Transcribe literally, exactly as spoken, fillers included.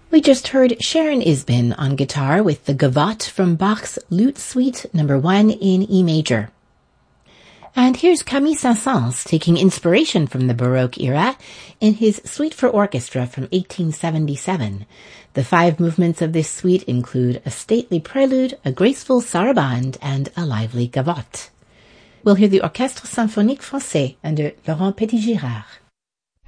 We just heard Sharon Isbin on guitar with the Gavotte from Bach's Lute Suite number one in E major. And here's Camille Saint-Saëns taking inspiration from the Baroque era in his Suite for Orchestra from eighteen seventy-seven. The five movements of this suite include a stately prelude, a graceful sarabande, and a lively gavotte. We'll hear the Orchestre Symphonique Français under Laurent Petit-Girard.